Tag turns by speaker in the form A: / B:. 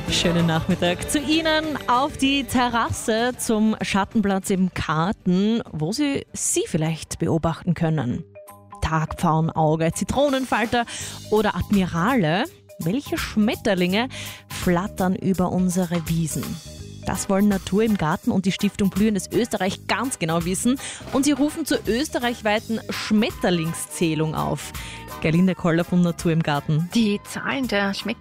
A: Schönen Nachmittag zu Ihnen auf die Terrasse zum Schattenplatz im Karten, wo Sie vielleicht beobachten können. Tagpfauenauge, Zitronenfalter oder Admirale. Welche Schmetterlinge flattern über unsere Wiesen? Das wollen Natur im Garten und die Stiftung Blühendes Österreich ganz genau wissen. Und sie rufen zur österreichweiten Schmetterlingszählung auf. Gerlinde Koller von Natur im Garten.
B: Die Zahlen der